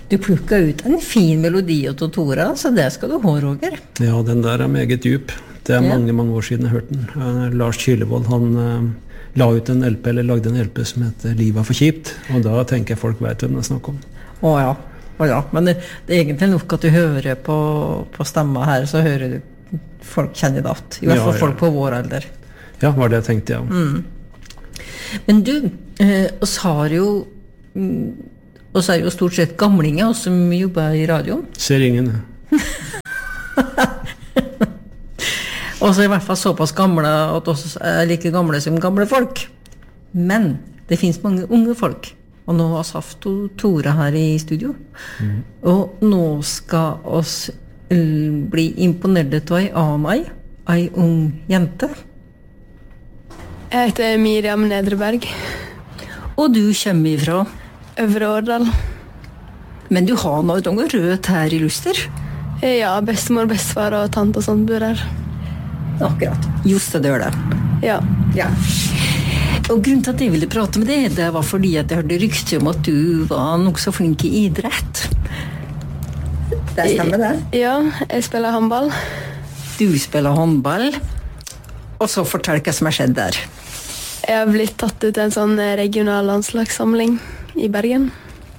Du plukket ut en fin melodi av Tora, så det skal du ha, Roger. Ja, den der meget djup. Det mange, mange år siden jeg hørte den. Lars Kylevold, han la ut en LP, eller lagde en LP som heter Livet for kjipt, og da tenker jeg folk vet hvem det snakker om. Ja, men det er egentlig nok at du hører på stemma her, så hører du folk kjenner det alt. I hvert fall folk på vår alder. Ja, var det jeg tenkte, ja. Men du, oss er jo stort sett gamlinger, oss som jobber i radio. Ser ingen. Og så i hvert fall såpass gamle at oss er like gamle som gamle folk. Men det finnes mange unge folk. Og nå har Saft og Tora her i studio. Og nå skal oss bli imponert av ei ung jente. Jeg heter Miriam Nedreberg. Og du kommer ifra? Øvre Årdal. Men du har noe rødt her i Luster? Ja, bestemor, bestefar og tante og sånt bor her. Akkurat. Just det gjør det. Ja. Og grunnen til at jeg ville prate med deg, det var fordi at jeg hørte rykter om at du var nok så flink i idrett. Det stemmer det? Ja, jeg spiller håndball. Du spiller håndball. Og så fortell hva som har skjedd der. Jeg har blitt tatt ut til en sånn regional landslagssamling i Bergen.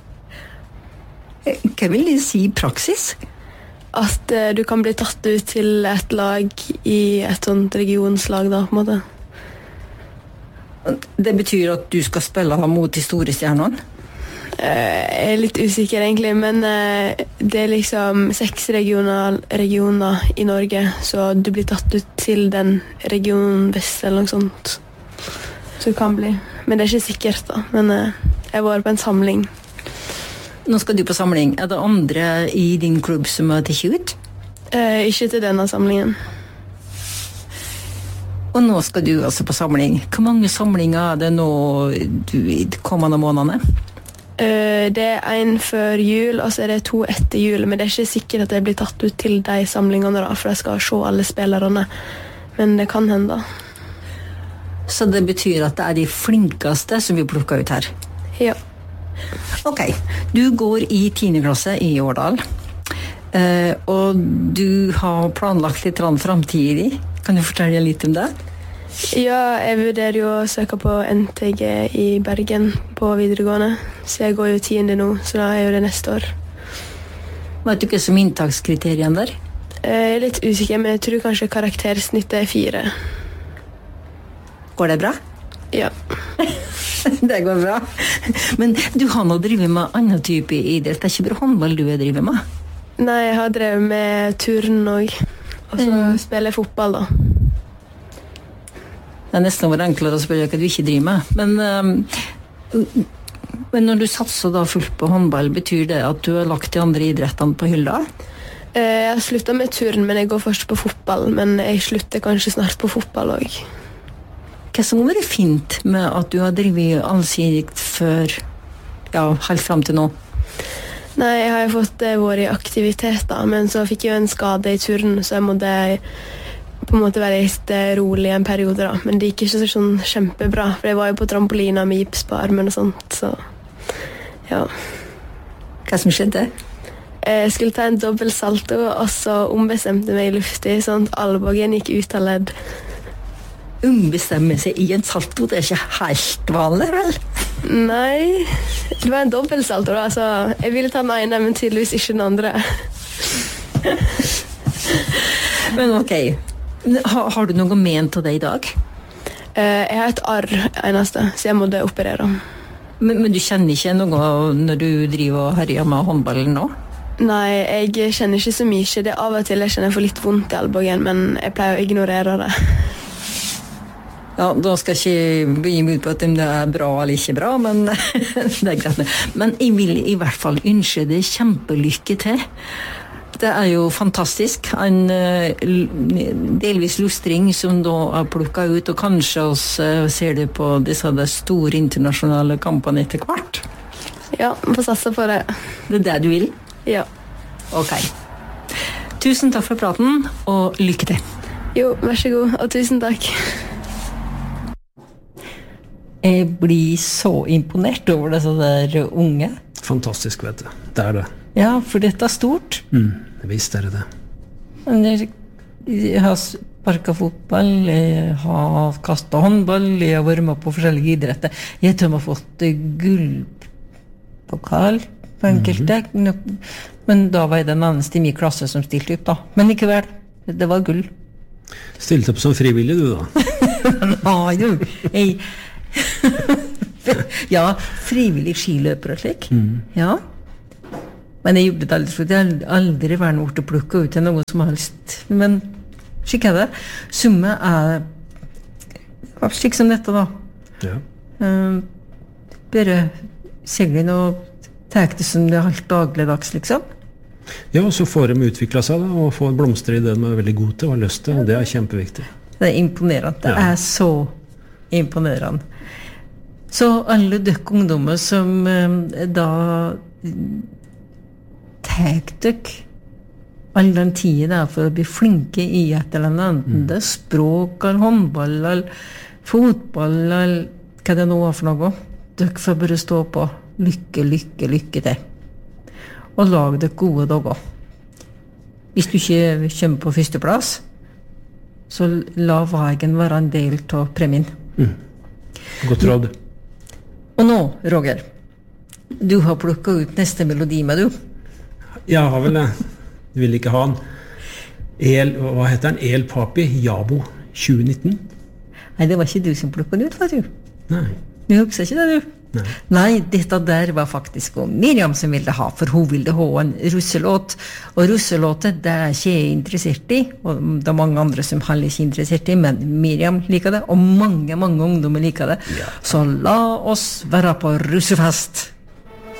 Hva vil det si i praksis? At du kan bli tatt ut til et lag i et sånt regionslag da, på en måte. Det betyr at du skal spille mot de store stjernene? Jeg er litt usikker egentlig, men det er liksom 6 regioner i Norge, så du blir tatt ut til den regionen vest eller noe sånt. Så det kan bli. Men det er ikke sikkert da, men jeg var på en samling. Nå skal du på samling. Er det andre i din klubb som har tatt ut? Ikke til denne samlingen. Og nå skal du altså på samling. Hvor mange samlinger er det nå i de kommende månedene? Det er en før jul, og så er det 2 etter jul, men det er ikke sikkert at jeg blir tatt ut til de samlingene da, for jeg skal se alle spillerne. Men det kan hende. Så det betyr at det er de flinkeste som vi plukker ut her? Ja. Ok, du går i 10. klasse i Årdal, og du har planlagt litt fremtidig. Kan du fortelle litt om det? Ja, jeg vurderer jo å søke på NTG i Bergen på videregående, så jeg går jo 10. nå, så da er jo det neste år. Vet du ikke som inntakskriteriene der? Jeg er litt usikker, men jeg tror kanskje karaktersnittet er 4. Går det bra? Ja. Det går bra. Men du har nå drevet med annen type idrett. Det er ikke bare håndball du har drevet med? Nei, jeg har drevet med turn også. Og så spiller jeg fotball da. Det er nesten over enklere å spørre hva du ikke driver med. Men når du satser da fullt på håndball, betyr det at du har lagt de andre idrettene på hylla? Jeg har sluttet med turn, men jeg går først på fotball. Men jeg slutter kanskje snart på fotball også. Hva som har vært fint med at du har drevet allsidig før, helt frem til nå? Nei, jeg har jo fått vært i aktivitet da, men så fikk jeg jo en skade i turn, så jeg måtte på en måte være litt rolig en periode da. Men det gikk ikke sånn kjempebra, for jeg var jo på trampolina med gips på armen og sånt, så ja. Hva som skjedde? Jeg skulle ta en dobbelt salto, og så ombestemte meg i luftig, sånn at albuen gikk ut av ledd. Ombestemme seg i en salto, det er ikke helt vanlig, vel? Nei, det var en dobbelt salto da, så jeg ville ta den ene, men tydeligvis ikke den andre. Men ok, har du noe ment av det i dag? Jeg har et arr eneste, så jeg måtte operere. Men du kjenner ikke noe når du driver og herjer med håndballen nå? Nei, jeg kjenner ikke så mye. Det er av og til jeg kjenner for litt vondt i albuen, men jeg pleier å ignorere det. Ja, da skal jeg ikke bli imot på at det er bra eller ikke bra, men det er greit. Men jeg vil i hvert fall ønske det kjempelykke til. Det er jo fantastisk. En delvis lustring som da er plukket ut, og kanskje oss ser det på disse store internasjonale kampene etter hvert. Ja, vi får satse på det. Det er det du vil? Ja. Ok. Tusen takk for praten, og lykke til. Jo, vær så god, og tusen takk. Jeg blir så imponert over disse der unge. fantastisk, vet du. Det det. Ja, for dette stort. Visst det det. Jeg har sparket fotball, jeg har kastet håndball, jeg har vært med på forskjellige idretter. Jeg tror jeg har fått gullpokal på enkelte, men da var jeg den eneste i min klasse som stilte opp da. Men likevel, det var gull. Stilte opp som frivillig du da? Nei, jo. Ja, frivillig skiløper og slik. Ja. Men jeg gjorde det aldri, for jeg har aldri vært noe til å plukke ut til noe som helst. Men slik det. Summe slik som dette da. Ja. Bare seglen og tek det som det helt dagligdags, liksom. Ja, og så får de utviklet seg da, og får blomster i det de er veldig gode til og har lyst til, og det kjempeviktig. Det imponerende. Det så imponerende. Så alle døkk ungdommer som da tek døkk all den tiden der for å bli flinke i et eller annet, enten det språk, eller håndball, eller fotball, eller hva det nå var for noe. Døkk får bare stå på. Lykke til. Og lag det gode dager. Hvis du ikke kommer på første plass, så la veien være en del av premien. Godt råd. Og nå, Roger, du har plukket ut neste melodi med du. Jeg har vel det. Du vil ikke ha den. Hva heter den? El Papi, Jabo 2019? Nei, det var ikke du som plukket den ut, var du? Nei. Du husker ikke det, du? Nei, dette der var faktisk Miriam som ville ha, for hun ville ha en russelåt. Og russelåtet, det ikke jeg interessert i, og det mange andre som heller ikke interessert i, men Miriam liker det, og mange ungdommer liker det. Ja. Så la oss være på russefest!